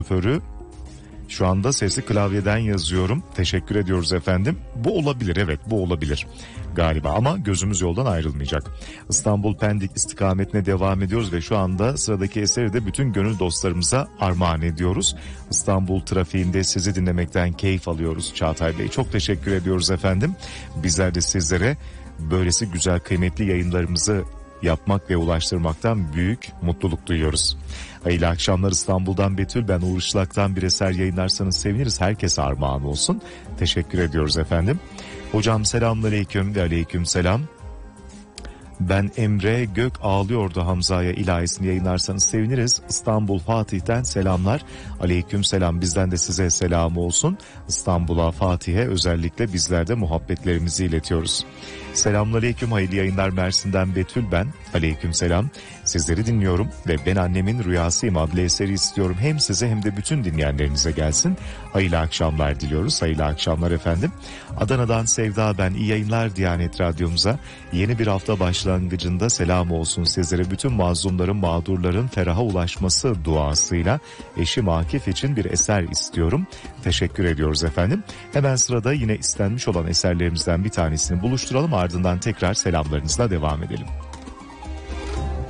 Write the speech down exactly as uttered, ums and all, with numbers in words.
Şoförü. Şu anda sesi klavyeden yazıyorum. Teşekkür ediyoruz efendim. Bu olabilir, evet bu olabilir galiba ama gözümüz yoldan ayrılmayacak. İstanbul Pendik istikametine devam ediyoruz ve şu anda sıradaki eseri de bütün gönül dostlarımıza armağan ediyoruz. İstanbul trafiğinde sizi dinlemekten keyif alıyoruz Çağatay Bey. Çok teşekkür ediyoruz efendim. Bizler de sizlere böylesi güzel kıymetli yayınlarımızı yapmak ve ulaştırmaktan büyük mutluluk duyuyoruz. Hayırlı akşamlar İstanbul'dan Betül, ben Uğur Işılak'tan bir eser yayınlarsanız seviniriz. Herkese armağan olsun. Teşekkür ediyoruz efendim. Hocam selamünaleyküm ve aleyküm selam. Ben Emre, Gök ağlıyordu Hamza'ya ilahisini yayınlarsanız seviniriz. İstanbul Fatih'ten selamlar. Aleyküm selam, bizden de size selam olsun. İstanbul'a, Fatih'e özellikle bizler de muhabbetlerimizi iletiyoruz. Selamünaleyküm, hayırlı yayınlar Mersin'den Betül ben. Aleyküm selam. Sizleri dinliyorum ve Ben Annemin Rüyasıyım adlı eseri istiyorum. Hem size hem de bütün dinleyenlerinize gelsin. Hayırlı akşamlar diliyoruz. Hayırlı akşamlar efendim. Adana'dan Sevda ben. İyi yayınlar Diyanet Radyomuza. Yeni bir hafta başlangıcında selam olsun sizlere. Bütün mazlumların, mağdurların feraha ulaşması duasıyla eşim Akif için bir eser istiyorum. Teşekkür ediyoruz efendim. Hemen sırada yine istenmiş olan eserlerimizden bir tanesini buluşturalım. Ardından tekrar selamlarınızla devam edelim.